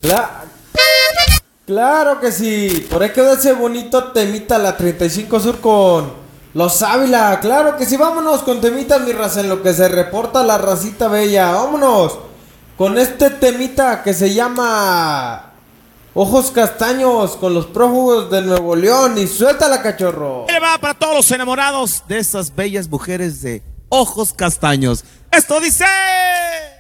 Claro que sí. Por ahí quedó ese bonito temita la 35 Sur con Los Ávila. Claro que sí, vámonos con temitas, mi raza, en lo que se reporta la racita bella. Vámonos con este temita que se llama Ojos Castaños con los prófugos de Nuevo León. Y suéltala, cachorro. Le va para todos los enamorados de estas bellas mujeres de ojos castaños. Esto dice...